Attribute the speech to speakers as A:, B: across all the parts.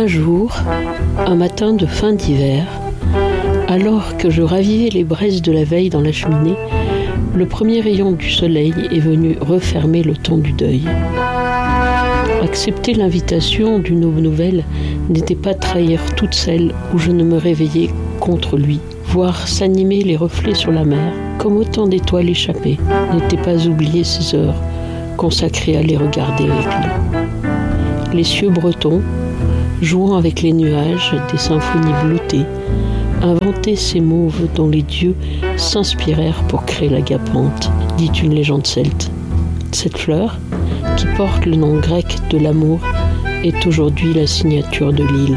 A: jour, un matin de fin d'hiver, alors que je ravivais les braises de la veille dans la cheminée, le premier rayon du soleil est venu refermer le temps du deuil. Accepter l'invitation d'une aube nouvelle n'était pas trahir toutes celles où je ne me réveillais contre lui. Voir s'animer les reflets sur la mer, comme autant d'étoiles échappées, n'était pas oublier ces heures consacrées à les regarder avec lui. Les cieux bretons, jouant avec les nuages des symphonies bleutées, inventaient ces mauves dont les dieux s'inspirèrent pour créer l'agapante, dit une légende celte. Cette fleur, qui porte le nom grec de l'amour, est aujourd'hui la signature de l'île.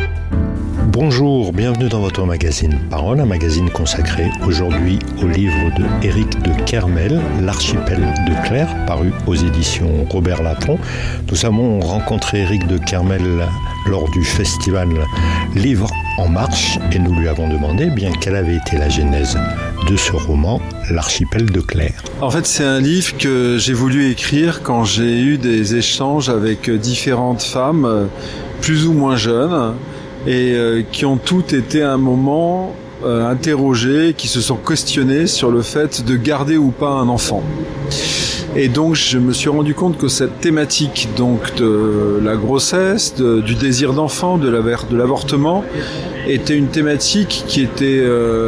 B: Bonjour, bienvenue dans votre magazine Parole, un magazine consacré aujourd'hui au livre de Éric de Kermel, L'archipel de Claire, paru aux éditions Robert Laffont. Nous avons rencontré Éric de Kermel lors du festival Livre en Marche et nous lui avons demandé quelle avait été la genèse de ce roman, L'archipel de Claire.
C: En fait, c'est un livre que j'ai voulu écrire quand j'ai eu des échanges avec différentes femmes, plus ou moins jeunes, et qui ont toutes été à un moment interrogées, qui se sont questionnées sur le fait de garder ou pas un enfant. Et donc je me suis rendu compte que cette thématique donc de la grossesse, du désir d'enfant, de l'avortement, était une thématique qui était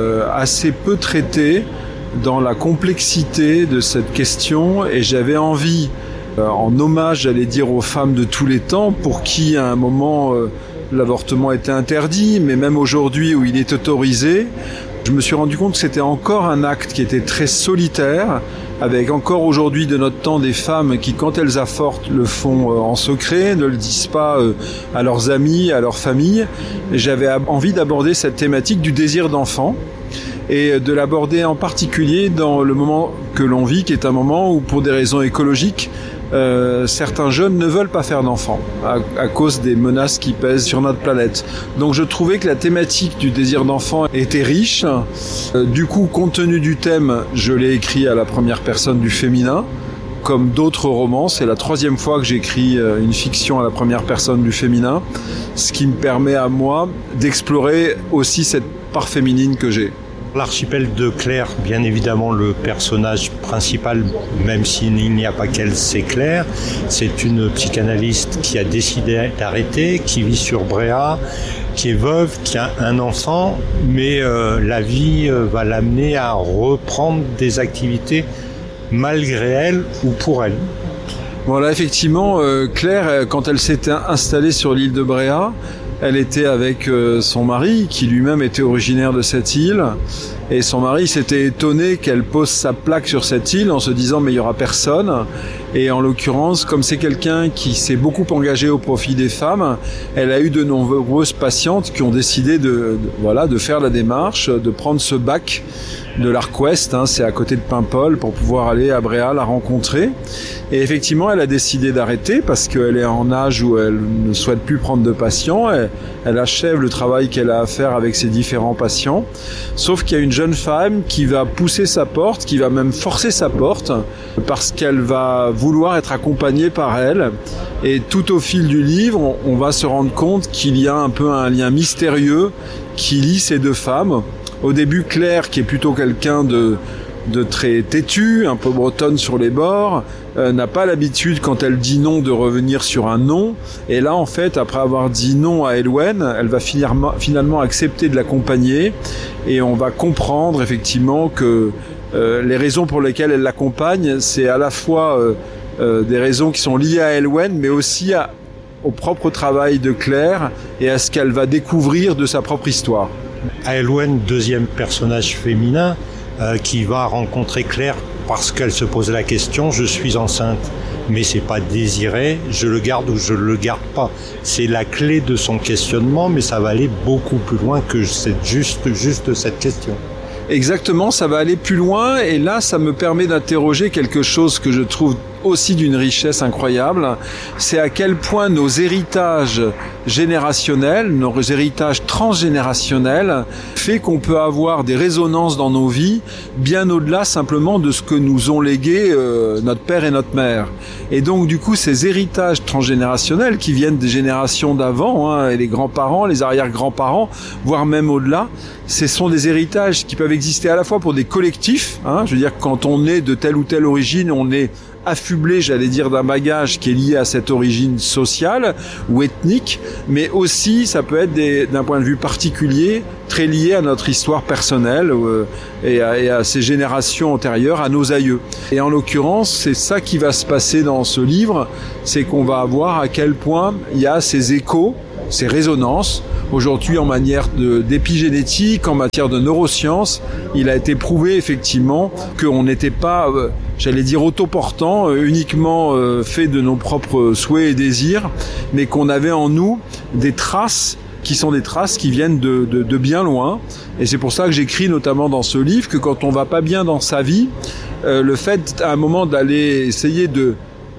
C: assez peu traitée dans la complexité de cette question, et j'avais envie, en hommage, j'allais dire, aux femmes de tous les temps, pour qui à un moment l'avortement était interdit, mais même aujourd'hui où il est autorisé, je me suis rendu compte que c'était encore un acte qui était très solitaire, avec encore aujourd'hui de notre temps des femmes qui, quand elles avortent, le font en secret, ne le disent pas à leurs amis, à leur famille. Et j'avais envie d'aborder cette thématique du désir d'enfant et de l'aborder en particulier dans le moment que l'on vit, qui est un moment où, pour des raisons écologiques, certains jeunes ne veulent pas faire d'enfants à cause des menaces qui pèsent sur notre planète. Donc je trouvais que la thématique du désir d'enfant était riche. Du coup, compte tenu du thème, je l'ai écrit à la première personne du féminin. Comme d'autres romans, c'est la 3e fois que j'écris une fiction à la première personne du féminin, ce qui me permet à moi d'explorer aussi cette part féminine que j'ai.
B: L'archipel de Claire, bien évidemment le personnage principal, même s'il n'y a pas qu'elle, c'est Claire. C'est une psychanalyste qui a décidé d'arrêter, qui vit sur Bréa, qui est veuve, qui a un enfant, mais la vie va l'amener à reprendre des activités malgré elle ou pour elle.
C: Voilà, effectivement, Claire, quand elle s'était installée sur l'île de Bréa, elle était avec son mari, qui lui-même était originaire de cette île. Et son mari s'était étonné qu'elle pose sa plaque sur cette île en se disant « mais il n'y aura personne ». Et en l'occurrence, comme c'est quelqu'un qui s'est beaucoup engagé au profit des femmes, elle a eu de nombreuses patientes qui ont décidé de faire la démarche, de prendre ce bac de l'Arquest, c'est à côté de Paimpol, pour pouvoir aller à Bréa la rencontrer. Et effectivement, elle a décidé d'arrêter parce qu'elle est en âge où elle ne souhaite plus prendre de patients. Elle achève le travail qu'elle a à faire avec ses différents patients. Sauf qu'il y a une jeune femme qui va pousser sa porte, qui va même forcer sa porte, parce qu'elle va vouloir être accompagnée par elle. Et tout au fil du livre, on va se rendre compte qu'il y a un peu un lien mystérieux qui lie ces deux femmes. Au début, Claire, qui est plutôt quelqu'un de très têtu, un peu bretonne sur les bords, n'a pas l'habitude, quand elle dit non, de revenir sur un non. Et là, en fait, après avoir dit non à Elwen, elle va finalement accepter de l'accompagner. Et on va comprendre effectivement que les raisons pour lesquelles elle l'accompagne, c'est à la fois des raisons qui sont liées à Elwen, mais aussi au propre travail de Claire et à ce qu'elle va découvrir de sa propre histoire.
B: Elwen, deuxième personnage féminin, qui va rencontrer Claire parce qu'elle se pose la question « je suis enceinte, mais c'est pas désiré, je le garde ou je le garde pas ». C'est la clé de son questionnement, mais ça va aller beaucoup plus loin que juste cette question.
C: Exactement, ça va aller plus loin, et là ça me permet d'interroger quelque chose que je trouve aussi d'une richesse incroyable, c'est à quel point nos héritages générationnels, nos héritages transgénérationnels, fait qu'on peut avoir des résonances dans nos vies bien au-delà simplement de ce que nous ont légué notre père et notre mère. Et donc du coup, ces héritages transgénérationnels qui viennent des générations d'avant, et les grands-parents, les arrière-grands-parents, voire même au-delà, ce sont des héritages qui peuvent exister à la fois pour des collectifs, je veux dire, quand on est de telle ou telle origine, on est affublé, j'allais dire, d'un bagage qui est lié à cette origine sociale ou ethnique, mais aussi ça peut être d'un point de vue particulier, très lié à notre histoire personnelle et à ces générations antérieures, à nos aïeux. Et en l'occurrence, c'est ça qui va se passer dans ce livre, c'est qu'on va voir à quel point il y a ces échos, ces résonances. Aujourd'hui, en matière d'épigénétique, en matière de neurosciences, il a été prouvé effectivement qu'on n'était pas, j'allais dire, autoportant, uniquement fait de nos propres souhaits et désirs, mais qu'on avait en nous des traces qui sont des traces qui viennent de bien loin. Et c'est pour ça que j'écris notamment dans ce livre que quand on va pas bien dans sa vie, le fait à un moment d'aller essayer de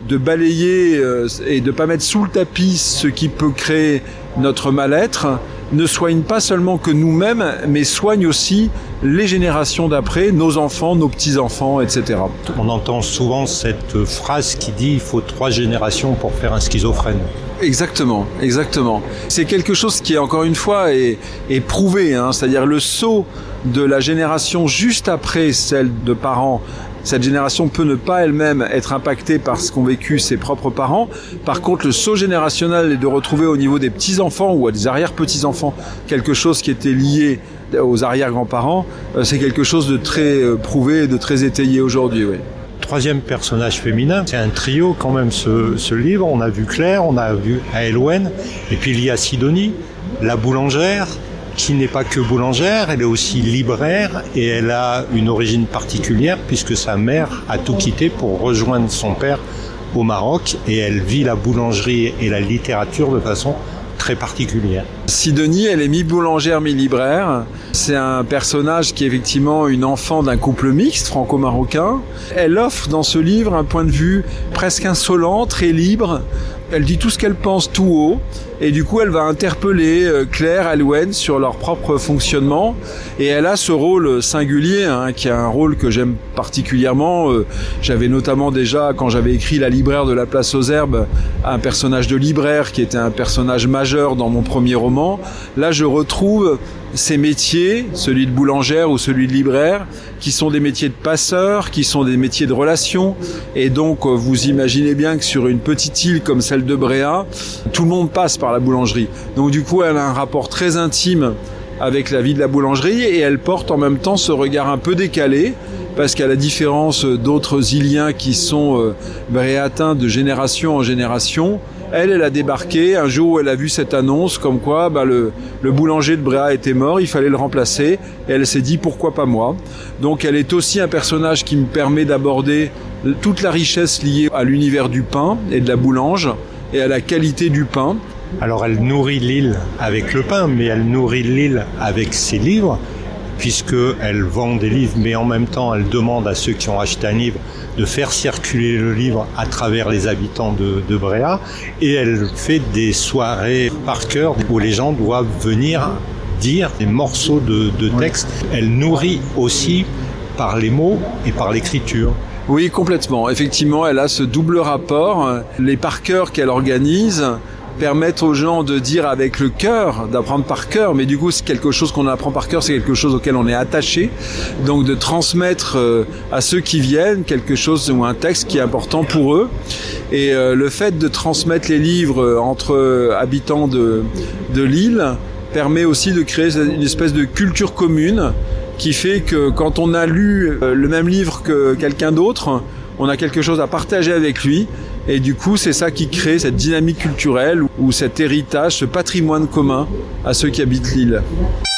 C: balayer et de pas mettre sous le tapis ce qui peut créer notre mal-être, ne soigne pas seulement que nous-mêmes, mais soigne aussi les générations d'après, nos enfants, nos petits-enfants, etc.
B: On entend souvent cette phrase qui dit « il faut 3 générations pour faire un schizophrène ».
C: Exactement, exactement. C'est quelque chose qui, encore une fois, est prouvé, c'est-à-dire le saut de la génération juste après celle de parents. Cette génération peut ne pas elle-même être impactée par ce qu'ont vécu ses propres parents. Par contre, le saut générationnel est de retrouver au niveau des petits-enfants ou des arrière-petits-enfants quelque chose qui était lié aux arrière-grands-parents. C'est quelque chose de très prouvé et de très étayé aujourd'hui, oui.
B: 3e personnage féminin, c'est un trio quand même ce livre. On a vu Claire, on a vu Aelwen, et puis il y a Sidonie, la boulangère, qui n'est pas que boulangère, elle est aussi libraire et elle a une origine particulière puisque sa mère a tout quitté pour rejoindre son père au Maroc et elle vit la boulangerie et la littérature de façon très particulière.
C: Sidonie, elle est mi-boulangère, mi-libraire. C'est un personnage qui est effectivement une enfant d'un couple mixte franco-marocain. Elle offre dans ce livre un point de vue presque insolent, très libre. Elle dit tout ce qu'elle pense tout haut et du coup elle va interpeller Claire, Aelwen sur leur propre fonctionnement et elle a ce rôle singulier qui est un rôle que j'aime particulièrement. J'avais notamment déjà, quand j'avais écrit La libraire de la place aux herbes, un personnage de libraire qui était un personnage majeur dans mon premier roman. Là je retrouve ces métiers, celui de boulangère ou celui de libraire, qui sont des métiers de passeurs, qui sont des métiers de relations. Et donc, vous imaginez bien que sur une petite île comme celle de Bréa, tout le monde passe par la boulangerie. Donc du coup, elle a un rapport très intime avec la vie de la boulangerie et elle porte en même temps ce regard un peu décalé, parce qu'à la différence d'autres îliens qui sont bréatins de génération en génération, elle a débarqué un jour où elle a vu cette annonce comme quoi le boulanger de Bréa était mort, il fallait le remplacer, et elle s'est dit pourquoi pas moi. Donc elle est aussi un personnage qui me permet d'aborder toute la richesse liée à l'univers du pain et de la boulange et à la qualité du pain.
B: Alors elle nourrit l'île avec le pain, mais elle nourrit l'île avec ses livres, puisqu'elle vend des livres, mais en même temps elle demande à ceux qui ont acheté un livre de faire circuler le livre à travers les habitants de Bréa, et elle fait des soirées par cœur où les gens doivent venir dire des morceaux de texte. Elle nourrit aussi par les mots et par l'écriture.
C: Oui, complètement. Effectivement, elle a ce double rapport. Les par cœur qu'elle organise permettent aux gens de dire avec le cœur, d'apprendre par cœur, mais du coup c'est quelque chose qu'on apprend par cœur, c'est quelque chose auquel on est attaché, donc de transmettre à ceux qui viennent quelque chose ou un texte qui est important pour eux. Et le fait de transmettre les livres entre habitants de l'île permet aussi de créer une espèce de culture commune qui fait que quand on a lu le même livre que quelqu'un d'autre, on a quelque chose à partager avec lui. Et du coup, c'est ça qui crée cette dynamique culturelle ou cet héritage, ce patrimoine commun à ceux qui habitent l'île.